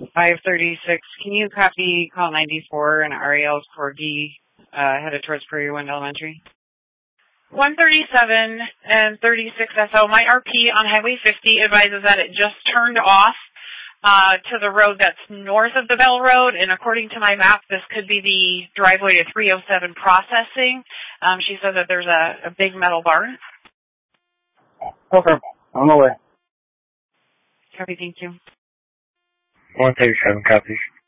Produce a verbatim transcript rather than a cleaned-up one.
five thirty-six. Can you copy call ninety-four and Ariel's Corgi uh, headed towards Prairie Wind Elementary? one thirty-seven and thirty-six S O. My R P on Highway fifty advises that it just turned off uh, to the road that's north of the Bell Road, and according to my map, this could be the driveway to three oh seven processing. Um, she said that there's a, a big metal bar. Okay, on the way. Copy, thank you. one thirty-seven copies.